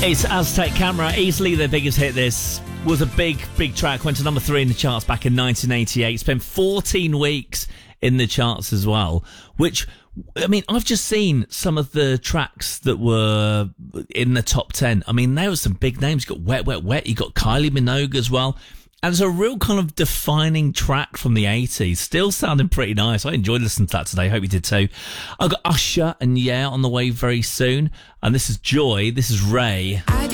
It's Aztec Camera, easily their biggest hit. This was a big track, went to number 3 in the charts back in 1988, spent 14 weeks in the charts as well, which, I mean, I've just seen some of the tracks that were in the top 10. I mean, there were some big names. You got Wet, Wet, Wet, you got Kylie Minogue as well. And it's a real kind of defining track from the 80s. Still sounding pretty nice. I enjoyed listening to that today. Hope you did too. I've got Usher and Yeah on the way very soon. And this is Joy. This is Ray.